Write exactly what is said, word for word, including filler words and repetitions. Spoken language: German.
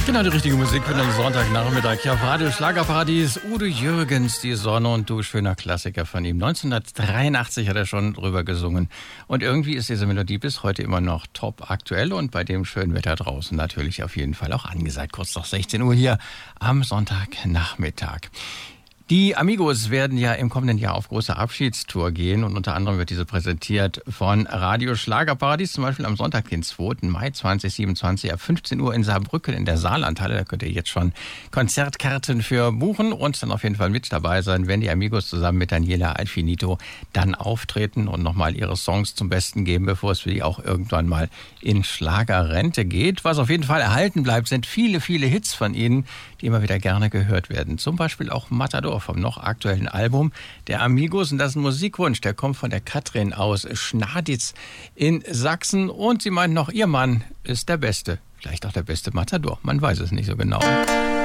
Genau, die richtige Musik für den Sonntagnachmittag. Ja, auf Radio Schlagerparadies, Udo Jürgens, Die Sonne und Du, schöner Klassiker von ihm. neunzehnhundertdreiundachtzig hat er schon drüber gesungen. Und irgendwie ist diese Melodie bis heute immer noch top aktuell und bei dem schönen Wetter draußen natürlich auf jeden Fall auch angesagt. Kurz nach sechzehn Uhr hier am Sonntagnachmittag. Die Amigos werden ja im kommenden Jahr auf große Abschiedstour gehen und unter anderem wird diese präsentiert von Radio Schlagerparadies, zum Beispiel am Sonntag, den zweiten Mai zweitausendsiebenundzwanzig ab fünfzehn Uhr in Saarbrücken in der Saarlandhalle. Da könnt ihr jetzt schon Konzertkarten für buchen und dann auf jeden Fall mit dabei sein, wenn die Amigos zusammen mit Daniela Alfinito dann auftreten und nochmal ihre Songs zum Besten geben, bevor es für die auch irgendwann mal in Schlagerrente geht. Was auf jeden Fall erhalten bleibt, sind viele, viele Hits von ihnen, die immer wieder gerne gehört werden. Zum Beispiel auch Matador vom noch aktuellen Album der Amigos. Und das ist ein Musikwunsch, der kommt von der Katrin aus Schnaditz in Sachsen. Und sie meint noch, ihr Mann ist der Beste. Vielleicht auch der beste Matador, man weiß es nicht so genau.